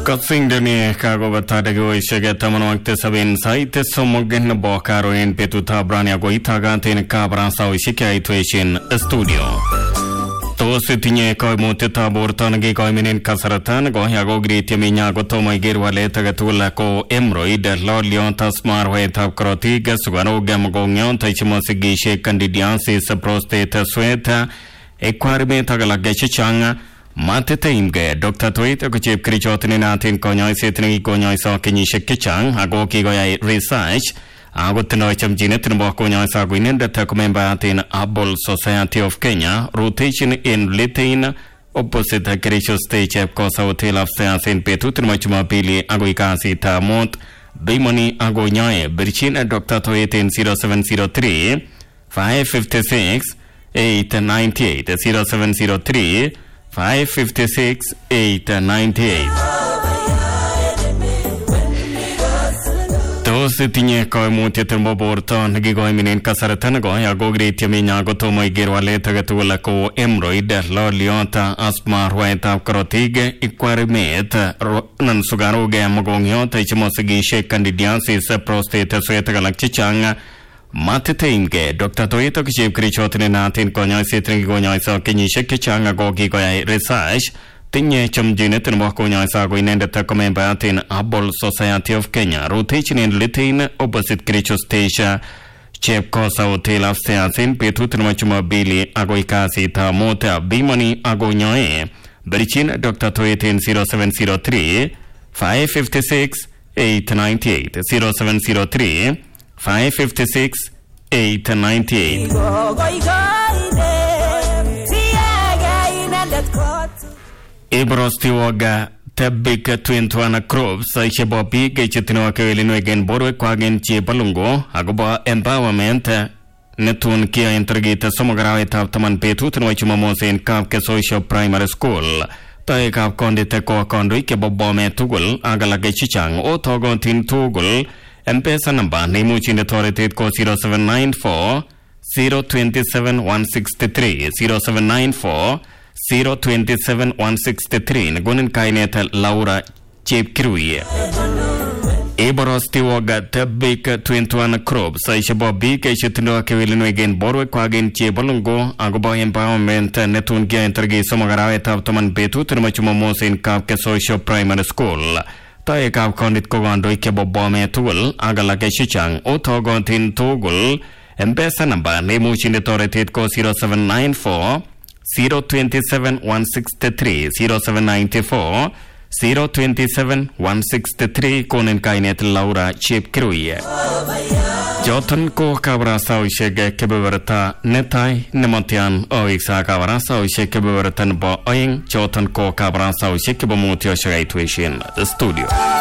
Katsingdani Kagobata Shega Tamanwakte Sabin Site Somogan Bokaro in Petuta Brania Goitagat in Cabransa Shika Ituation Studio. Tositine Koimutita Bortanagi Koiminin Kasaratan, Gohiago Gritimina Gotoma Girwale Tagatulako Emroid, Lord Leontas Marweta Krotiga, Sugano Gamagonyon, Tachimosigi Candidiansis, Prostate Sueta, Equarme Tagalagachichanga. Matete imge Dr. Tweet Kuchip Krichotini Natin Konoi Sitni Konoi Sakini Shekichang, Agoki Goya Research, Agotinocham Jinetin Bokonoi Saguin, the Takumembatin Abol Society of Kenya, rotation in Litain, opposite the Krisho Stage of Kosa Hotel of Science in Petutrumachuma Pili, Agoikasi Tamont, Bimoni Agonoy, Birchin Dr. Tweet in 0703 556 898 0703 556 898. Tositine Koimuti Turboborton, Gigoiminin Kasartanago, Agogri Timina Gotomo Girwale Tagatulako, Emroid, Lord Leonta, Asma, Rueta, Krotig, Equarimet, Ronan Sugaroga, Mogongyo, Tachimosigi, Candidiansis, Prostate, Suetagalachichanga. Matete imge Dr. Toyota Kiship Krichotini Natin Konoi Sitring Gonoi Sakini Shekichanga Gogi Goya Research, Tinye Chum Jinet and Wakonoi Sago in the Takomembatin Abol Society of Kenya, rotation in Litain, opposite Kricho Station, Chep Kosa Hotel of Science in Petutrumachuma Billy, Agoikasi Tamota, Bimoni Agonyoe, Berichin Dr. Toyota in 0703 556 898 0703 556 898. Ibrostiwaga Tabika Twintwana Crops, Shabopi, Gachitinoka Illinois, Borwe Quagan Chipalungo, Agoba Empowerment, Netun Kia Intergate, Somograwe Taptaman Petut, Wachumamos in Kapke Social Primary School. Taika Konditeko Kondrike Bobome Tugul, Agalagachichang, Otogontin Tugul. M-Pesa number, Nemuchin Authority code 0794 027 163 0794 027 163 Nagunin Kaineta Laura Chip Krui Eboros Tiwaga Tabik 21 Crops Saishabo Big Chitino Kevin again Borwe Quagin Chibalungo Agoba Empowerment Netun Gia Intergi Somagara Taptaman Betu Machumamos in Kapke Social Primary School Taika Kondit Kogando Kebobome Tugul, Agalagachichang, Otogontin Tugul, M-Pesa number, Nemuchin Authority code 0794 027 163 0794 027 163 Konin Kainet Laura Chip Krui. Jotan ko kabra sao shege kebeberta netai nemontian oiksa kabra sao shege kebebertan bo oing Jotan ko kabra sao shege kebomutio shege tuition studio.